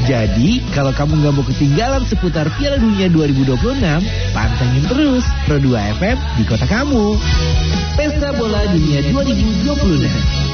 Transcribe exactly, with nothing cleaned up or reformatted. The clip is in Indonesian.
Jadi, kalau kamu nggak mau ketinggalan seputar Piala Dunia dua ribu dua puluh enam, pantengin terus Pro dua F M di kota kamu. Pesta Bola Dunia dua ribu dua puluh enam.